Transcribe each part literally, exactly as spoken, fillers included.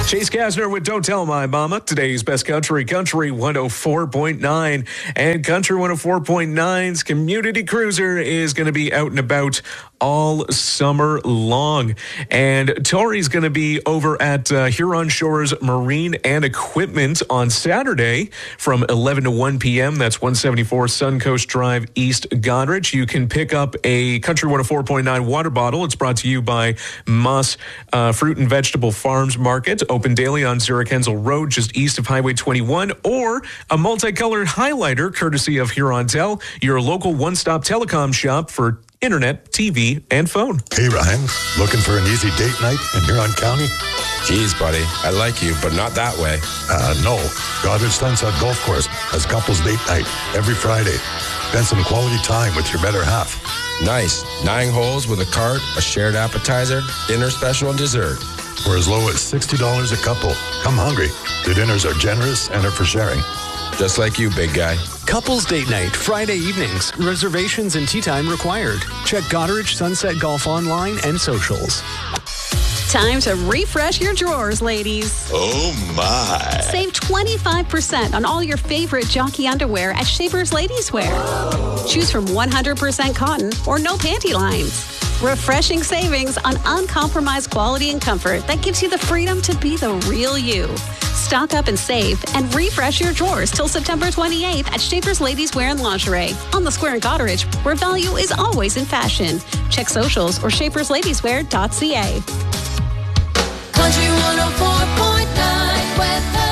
Chase Kasner with Don't Tell My Mama. Today's best country, Country one oh four point nine. And Country one oh four point nine's Community Cruiser is going to be out and about all summer long. And Tori's going to be over at uh, Huron Shores Marine and Equipment on Saturday from eleven to one p.m. That's one seventy-four Suncoast Drive, East Goderich. You can pick up a Country one oh four point nine water bottle. It's brought to you by Moss uh, Fruit and Vegetable Farms Market, open daily on Zurich Hensel Road, just east of Highway twenty-one, or a multicolored highlighter courtesy of Huron-Tel, your local one-stop telecom shop for internet, T V, and phone. Hey, Ryan, looking for an easy date night in Huron County? Geez, buddy, I like you, but not that way. Uh, no. Goderich Sunset Golf Course has couples date night every Friday. Spend some quality time with your better half. Nice. Nine holes with a cart, a shared appetizer, dinner special, and dessert. For as low as sixty dollars a couple. Come hungry. The dinners are generous and are for sharing. Just like you, big guy. Couples date night, Friday evenings. Reservations and tea time required. Check Goderich Sunset Golf online and socials. Time to refresh your drawers, ladies. Oh, my. Save twenty-five percent on all your favorite jockey underwear at Shaver's Ladies Wear. Choose from one hundred percent cotton or no panty lines. Refreshing savings on uncompromised quality and comfort that gives you the freedom to be the real you. Stock up and save and refresh your drawers till September twenty-eighth at Shaver's Ladies Wear and Lingerie on the Square in Goderich, where value is always in fashion. Check socials or shaver's ladies wear dot c a. Country one oh four point nine weather.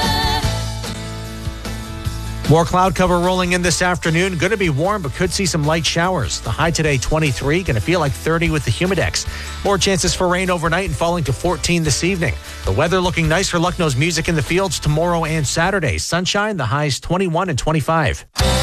More cloud cover rolling in this afternoon. Going to be warm, but could see some light showers. The high today, twenty-three. Going to feel like thirty with the humidex. More chances for rain overnight and falling to fourteen this evening. The weather looking nice for Lucknow's Music in the Fields tomorrow and Saturday. Sunshine, the highs twenty-one and twenty-five.